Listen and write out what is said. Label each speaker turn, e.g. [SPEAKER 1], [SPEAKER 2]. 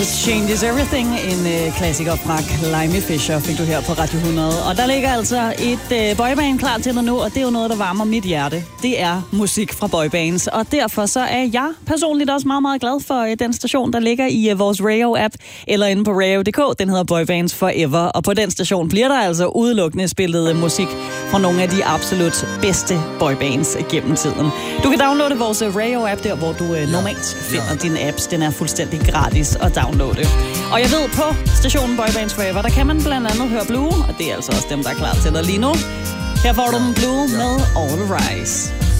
[SPEAKER 1] Changes Everything, en klassiker fra Climby Fisher, fik du her på Radio 100. Og der ligger altså et boyband klar til dig nu, og det er jo noget, der varmer mit hjerte. Det er musik fra boybands, og derfor så er jeg personligt også meget, meget glad for den station, der ligger i vores Radio-app, eller inde på radio.dk. Den hedder Boybands Forever, og på den station bliver der altså udelukkende spillet musik fra nogle af de absolut bedste boybands gennem tiden. Du kan downloade vores Radio-app der, hvor du normalt finder dine apps. Den er fuldstændig gratis at downloade. Og jeg ved, på stationen Boybands Forever, der kan man blandt andet høre Blue, og det er altså også dem, der er klar til dig lige nu. Her får du den Blue med All Rise.